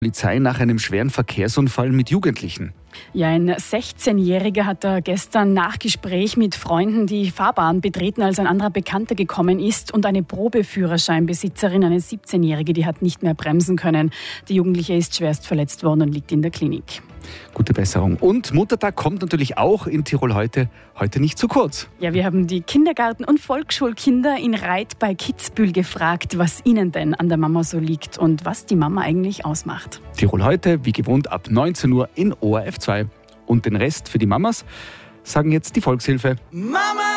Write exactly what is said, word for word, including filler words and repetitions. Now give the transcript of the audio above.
Polizei nach einem schweren Verkehrsunfall mit Jugendlichen. Ja, ein sechzehnjähriger hat da gestern nach Gespräch mit Freunden die Fahrbahn betreten, als ein anderer Bekannter gekommen ist, und eine Probeführerscheinbesitzerin, eine siebzehnjährige, die hat nicht mehr bremsen können. Die Jugendliche ist schwerst verletzt worden und liegt in der Klinik. Gute Besserung. Und Muttertag kommt natürlich auch in Tirol heute, heute nicht zu kurz. Ja, wir haben die Kindergarten- und Volksschulkinder in Reit bei Kitzbühel gefragt, was ihnen denn an der Mama so liegt und was die Mama eigentlich ausmacht. Tirol heute, wie gewohnt, ab neunzehn Uhr in O R F zwei. Und den Rest für die Mamas sagen jetzt die Volkshilfe. Mama!